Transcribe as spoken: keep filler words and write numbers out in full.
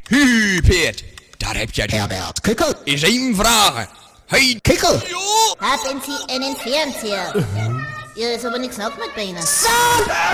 Hu, Peert, daar heb je het. Herbert, kikkel. Is één vragen. Hey, Kikkel. joh! Haben Sie einen Fernseher? Hier ist aber nichts nach mit Beinen. Sam!